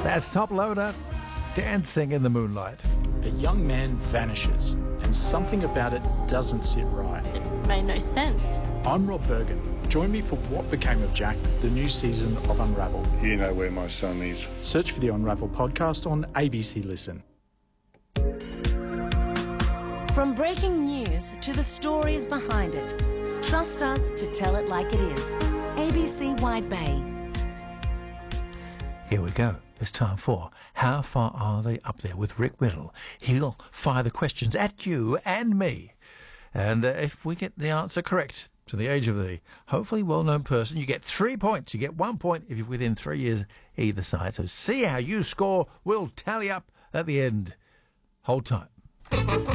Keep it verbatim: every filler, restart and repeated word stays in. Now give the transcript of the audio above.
That's Top Loader, Dancing in the Moonlight. A young man vanishes, and something about it doesn't sit right. It made no sense. I'm Rob Bergen. Join me for What Became of Jack, the new season of Unravel. You know where my son is. Search for the Unravel podcast on A B C Listen. From breaking news to the stories behind it, trust us to tell it like it is. A B C Wide Bay. Here we go. It's time for How Far Are They Up There with Rick Whittle. He'll fire the questions at you and me. And uh, if we get the answer correct to the age of the hopefully well-known person, you get three points. You get one point if you're within three years either side. So see how you score. We'll tally up at the end. Hold tight.